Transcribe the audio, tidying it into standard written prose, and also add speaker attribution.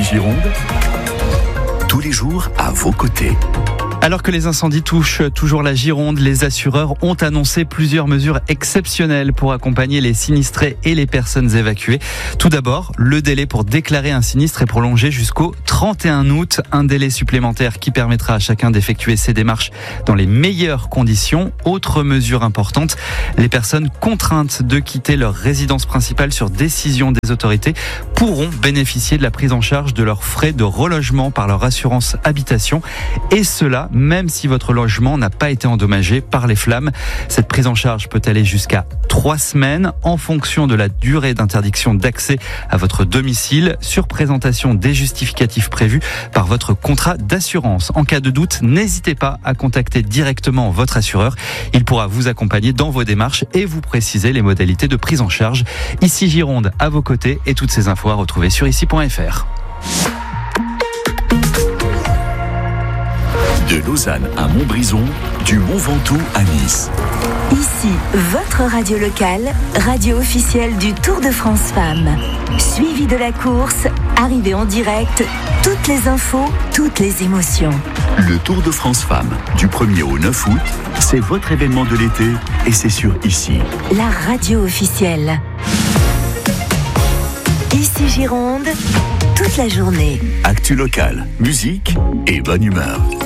Speaker 1: Gironde, tous les jours à vos côtés.
Speaker 2: Alors que les incendies touchent toujours la Gironde, les assureurs ont annoncé plusieurs mesures exceptionnelles pour accompagner les sinistrés et les personnes évacuées. Tout d'abord, le délai pour déclarer un sinistre est prolongé jusqu'au 31 août. Un délai supplémentaire qui permettra à chacun d'effectuer ses démarches dans les meilleures conditions. Autre mesure importante, les personnes contraintes de quitter leur résidence principale sur décision des autorités pourront bénéficier de la prise en charge de leurs frais de relogement par leur assurance habitation. Et cela, même si votre logement n'a pas été endommagé par les flammes. Cette prise en charge peut aller jusqu'à 3 semaines en fonction de la durée d'interdiction d'accès à votre domicile, sur présentation des justificatifs prévus par votre contrat d'assurance. En cas de doute, n'hésitez pas à contacter directement votre assureur. Il pourra vous accompagner dans vos démarches et vous préciser les modalités de prise en charge. Ici Gironde, à vos côtés, et toutes ces infos à retrouver sur ici.fr.
Speaker 1: De Lausanne à Montbrison, du Mont Ventoux à Nice.
Speaker 3: Ici, votre radio locale, radio officielle du Tour de France Femmes. Suivi de la course, arrivée en direct, toutes les infos, toutes les émotions.
Speaker 1: Le Tour de France Femmes, du 1er au 9 août, c'est votre événement de l'été et c'est sur Ici.
Speaker 3: La radio officielle. Ici Gironde, toute la journée.
Speaker 1: Actu locale, musique et bonne humeur.